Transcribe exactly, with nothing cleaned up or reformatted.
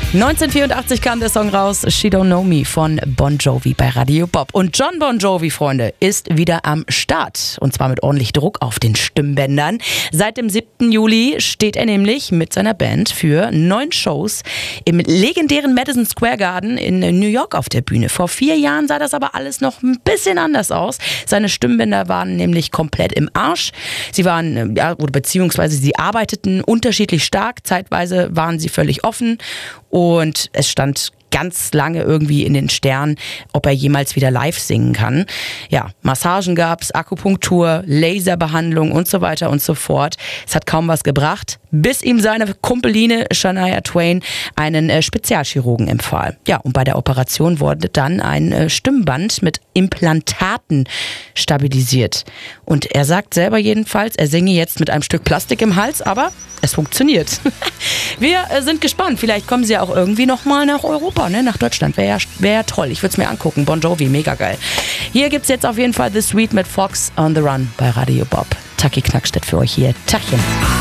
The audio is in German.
neunzehnhundertvierundachtzig kam der Song raus, She Don't Know Me von Bon Jovi bei Radio Bob. Und Jon Bon Jovi, Freunde, ist wieder am Start. Und zwar mit ordentlich Druck auf den Stimmbändern. Seit dem siebten Juli steht er nämlich mit seiner Band für neun Shows im legendären Madison Square Garden in New York auf der Bühne. Vor vier Jahren sah das aber alles noch ein bisschen anders aus. Seine Stimmbänder waren nämlich komplett im Arsch. Sie waren, ja, oder beziehungsweise sie arbeiteten unterschiedlich stark. Zeitweise waren sie völlig offen. Und es stand ganz lange irgendwie in den Sternen, ob er jemals wieder live singen kann. Ja, Massagen gab's, Akupunktur, Laserbehandlung und so weiter und so fort. Es hat kaum was gebracht, bis ihm seine Kumpeline Shania Twain einen äh, Spezialchirurgen empfahl. Ja, und bei der Operation wurde dann ein äh, Stimmband mit Implantaten stabilisiert. Und er sagt selber jedenfalls, er singe jetzt mit einem Stück Plastik im Hals, aber es funktioniert. Wir äh, sind gespannt. Vielleicht kommen sie ja auch irgendwie nochmal nach Europa, ne? Nach Deutschland. Wäre ja, wär ja toll. Ich würde es mir angucken. Bon Jovi, mega geil. Hier gibt's jetzt auf jeden Fall The Sweet mit Fox on the Run bei Radio Bob. Taki Knackstedt für euch hier. Tachchen.